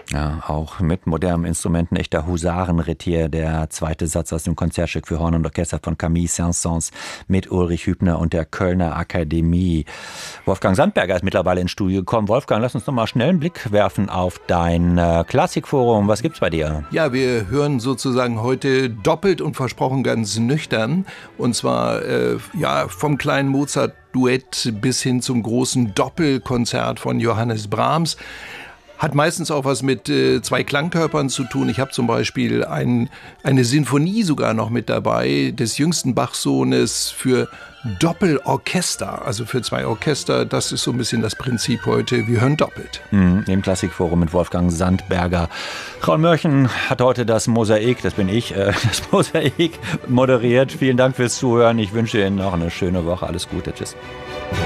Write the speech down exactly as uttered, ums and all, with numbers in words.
Ja, auch mit modernen Instrumenten, echter Husarenritt der zweite Satz aus dem Konzertstück für Horn und Orchester von Camille Saint-Saëns mit Ulrich Hübner und der Kölner Akademie. Wolfgang Sandberger ist mittlerweile ins Studio gekommen. Wolfgang, lass uns noch mal schnell einen Blick werfen auf dein äh, Klassikforum. Was gibt's bei dir? Ja, wir hören sozusagen heute doppelt und versprochen ganz nüchtern. Und zwar äh, ja, vom kleinen Mozart-Duett bis hin zum großen Doppelkonzert von Johannes Brahms. Hat meistens auch was mit äh, zwei Klangkörpern zu tun. Ich habe zum Beispiel ein, eine Sinfonie sogar noch mit dabei, des jüngsten Bach-Sohnes für Doppelorchester, also für zwei Orchester. Das ist so ein bisschen das Prinzip heute. Wir hören doppelt. Mhm, im Klassikforum mit Wolfgang Sandberger. Raul Mörchen hat heute das Mosaik, das bin ich, äh, das Mosaik moderiert. Vielen Dank fürs Zuhören. Ich wünsche Ihnen noch eine schöne Woche. Alles Gute. Tschüss.